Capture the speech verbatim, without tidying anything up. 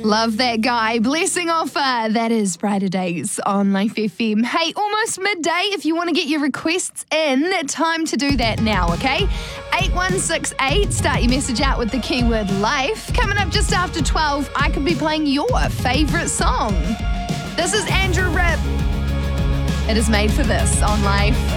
Love that guy. Blessing offer. That is Brighter Days on Life F M. Hey, almost midday. If you want to get your requests in, time to do that now, okay? eight one six eight. Start your message out with the keyword life. Coming up just after twelve, I could be playing your favourite song. This is Andrew Ripp. It is Made for This on Life.